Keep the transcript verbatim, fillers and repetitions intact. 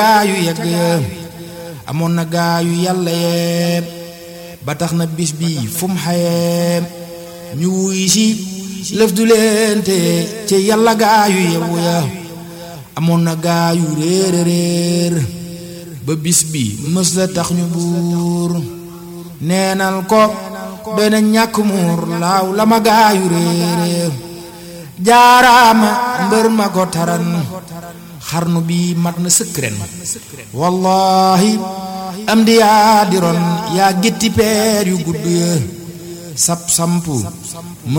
gaayu yegg amoon na gaayu yàlla yee ba tax na bis bi fum xayee ñu wuy si lëf du leente ci yàlla gaayu yewu ya amoon na gaayu réer réer ba bis bi mës la tax ñu buur neenal ko doy na ñàkk muur laaw la ma gaayu réer jaaraama mbër ma ko taran xarnu bi mat na sëkk ren wallahi am di yaa di ron yaa gétti peer yu gudd ya sap sampu